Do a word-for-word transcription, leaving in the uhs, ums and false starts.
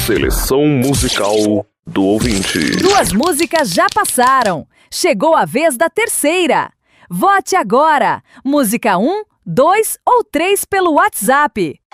Seleção musical do ouvinte. Duas músicas já passaram. Chegou a vez da terceira. Vote agora. Música um, dois ou três pelo WhatsApp.